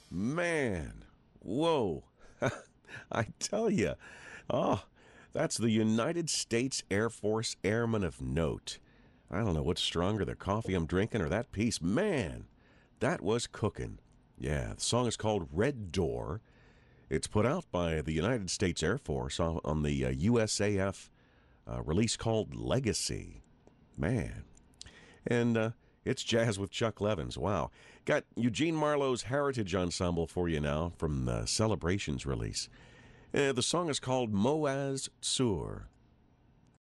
Man, whoa. I tell you, oh, that's the United States Air Force Airman of Note. I don't know what's stronger, the coffee I'm drinking or that piece. Man, that was cooking. Yeah, the song is called Red Door. It's put out by the United States Air Force on the USAF release called Legacy. Man. And it's jazz with Chuck Levins. Wow. Got Eugene Marlow's Heritage Ensemble for you now from the Celebrations release. The song is called Moaz Tsur.